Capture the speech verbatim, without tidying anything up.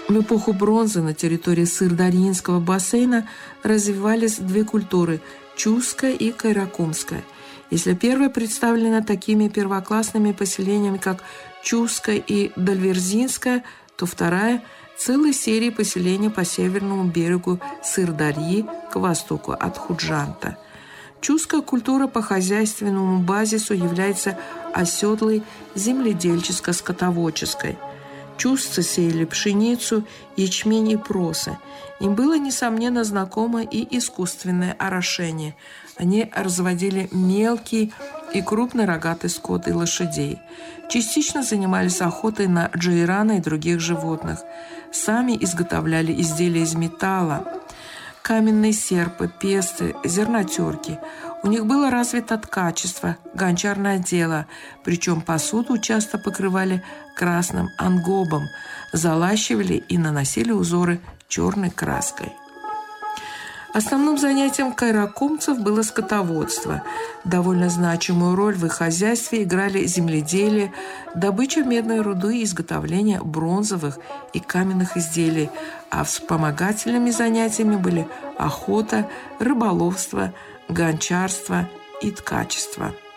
В эпоху бронзы на территории Сырдарьинского бассейна развивались две культуры – чусская и кайракумская. Если первая представлена такими первоклассными поселениями, как Чусская и Дальверзинская, то вторая – целой серией поселений по северному берегу Сырдарьи к востоку от Худжанта. Чусская культура по хозяйственному базису является оседлой земледельческо-скотоводческой. Чусцы сеяли пшеницу, ячмень и просы. Им было, несомненно, знакомо и искусственное орошение. Они разводили мелкий и крупный рогатый скот и лошадей. Частично занимались охотой на джейрана и других животных. Сами изготовляли изделия из металла, каменные серпы, песты, зернотерки. У них было развито ткачество, гончарное дело, причем посуду часто покрывали красным ангобом, залащивали и наносили узоры черной краской. Основным занятием кайракумцев было скотоводство. Довольно значимую роль в их хозяйстве играли земледелие, добыча медной руды и изготовление бронзовых и каменных изделий, а вспомогательными занятиями были охота, рыболовство, гончарство и ткачество.